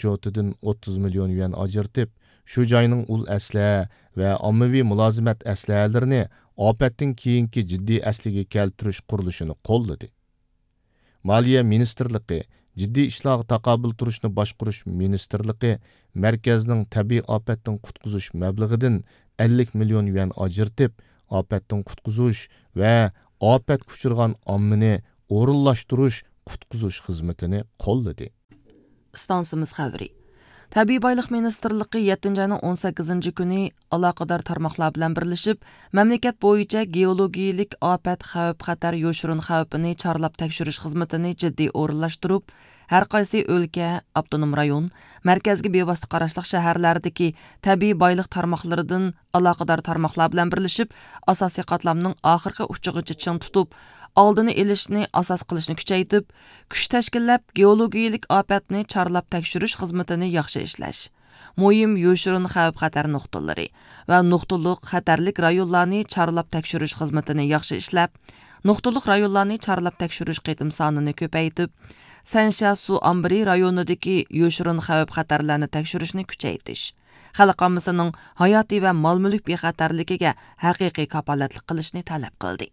budjetidan 30 million yuan ajratib, shu joyning ul asliha va ommaviy mulozimat aslihalarini ofatdan keyingi jiddiy asliga keltirish qurilishini qo'lladi. Maliya ministrligi, jiddiy ishlarga taqobil turishni boshqarish ministrligi markazning tabiiy ofatdan qutqizish mablag'idan 50 million yuan ajratib, ofatdan qutqizish va ofat uchirgan ommani o'rinlashtirish qutqizish xizmatini qo'lladi. Stansimiz xabari. Tabiiy boyliq ministrligi 7-ayning 18 kuni aloqador tarmoqlar bilan birlashib, mamlakat bo'yicha geologiyalik ofat xavf-xatar yoshirin xavfini chorlab tekshirish xizmatini jiddiy o'rinlashtirib, har qaysi o'lka, avtonom rayon, markazga bevosita qarashliq shaharlardagi tabiiy boyliq tarmoqlaridan aloqador tarmoqlar bilan birlashib, asosiy qatlamning oxirgi uchigacha ching tutib, oldini elishni asos qilishni kuchaytirib, kuch tashkillab geologiyalik ofatni chorlab tekshirish xizmatini yaxshi ishlash, muhim yoshirin xavf-xatar nuqtalari va nuqtaliq xatarlik rayonlarni chorlab tekshirish xizmatini yaxshi ishlab, nuqtaliq rayonlarni chorlab tekshirish qitim sonini ko'paytirib, Sansha suv ombiri rayonidagi yoshirin xavf-xatarlarni tekshirishni kuchaytirish, xalq ommasining hayotiy va mol-mulk bexatarligiga haqiqiy kapolatlik qilishni talab qildi.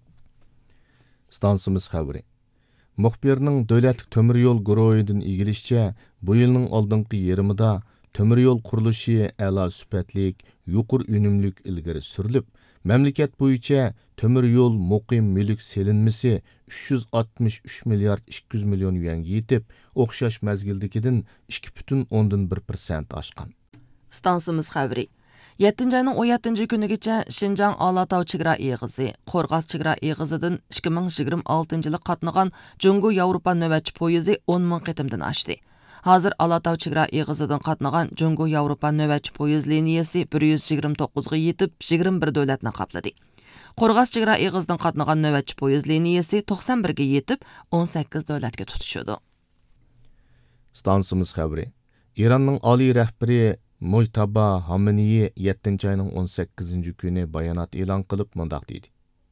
Stansimiz xabari. Muxbirning davlatlik temir yo'l guruhidan egilishicha, bu yilning oldingi yarmida temir yo'l qurilishi a'lo sifatlik, yuqori unumlik ilgari surilib, mamlakat bo'yicha temir yo'l muqim mulk selinmasi 363 milliard 200 million yuanga yetib, o'xshash mazgildagidan 2,1% oshgan. Stansimiz xabari. 7-ayning 17 kunigacha Şinjan Alatau chegara eg'izi, Qo'rg'os chegara eg'izidan 2026 yil qatnagan Jungo Yevropa navbatchi poyezdi 10 ming qitimdan oshdi. Hozir Alatau chegara eg'izidan qatnagan Jungo Yevropa navbatchi poyezd liniyasi 129 ga yetib, 21 davlatni qopladi. Qo'rg'os chegara eg'izidan qatnagan navbatchi poyezd liniyasi 91 ga yetib, 18 davlatga tutishadi. Stansimiz xabari. Iranning oliy rahbari Mojtaba Hamaniyi 7-ayning 18 kuni bayonot e'lon qilib mundaq dedi.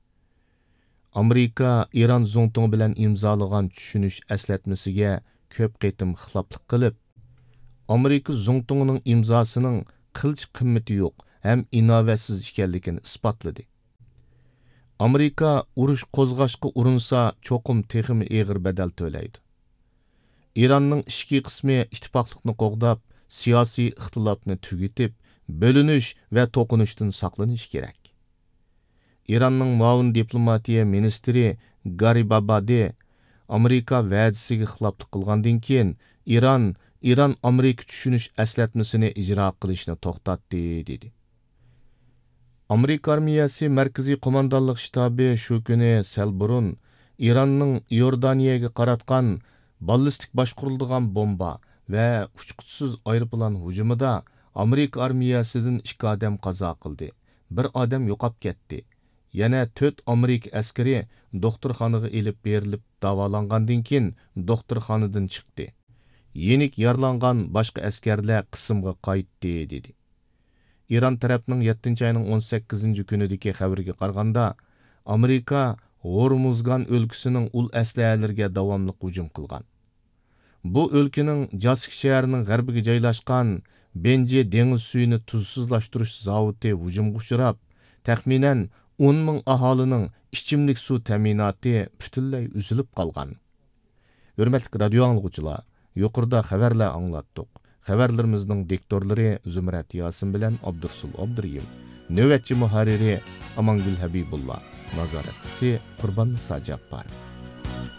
Amerika Iran Zongtong bilan imzolagan tushunish eslatmasiga ko'p qitim xiloflik qilib, Amerika Zongtongning imzosining qilch qimmati yo'q ham inovatsiz ekanligini isbotladi. Amerika urush qo'zg'ashga urinsa, cho'qim texim eg'ir badal to'laydi. Iranning ishki qismi ittifoqlikni qo'g'dab, siyosiy ixtilofni tugatib, bo'linish va to'qinishdan saqlanish kerak. Iranning muavin diplomatiya ministri Garibabadi Amerika va'dasiga xiloflik qilgandan keyin Iran Amerika tushunish eslatmasini ijro qilishni to'xtatdi dedi. Amerika armiyasi markaziy qo'mondonlik shtabi shu kuni sal burun Iranning Iordaniyaga qaratgan ballistik boshquriladigan bomba va uçquchsiz aeroplan hujumida Amerika armiyasidan 2 odam qazo qildi. 1 odam yo'qolib ketdi. Yana 4 Amerika askari doktorxonaga elib berilib davolangandan keyin doktorxonadan chiqdi. Yenik yaralangan boshqa askarlar qismga qaytdi dedi. İran tarafının 7-ayning 18 kunidagi xabarga qaraganda, Amerika Hormuzgan o'lkasining ul aslahalariga davomli hujum qilgan. Bu o'lkaning Jasik shahrining g'arbiga joylashgan Benji dengiz suyini tuzsizlashtirish zavodi hujumga uchrab, taxminan 10 ming aholining ichimlik suv ta'minoti butunlay uzilib qolgan. Hurmatli radio anglovchilar, yuqorida xabarlar anglatdik. Xabarlarimizning diktorlari Zumrat Yasin bilan Abdursul Abduriyim, navbatchi muharriri Amangul Habibullah, nazoratchisi Qurbon Sajabbar.